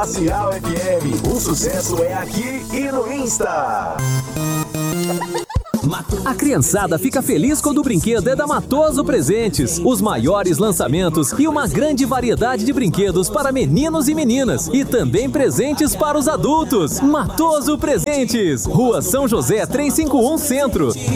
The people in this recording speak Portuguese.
Facial FM, o sucesso é aqui e no Insta. A criançada fica feliz quando o brinquedo é da Matoso Presentes. Os maiores lançamentos e uma grande variedade de brinquedos para meninos e meninas. E também presentes para os adultos. Matoso Presentes, Rua São José 351 Centro.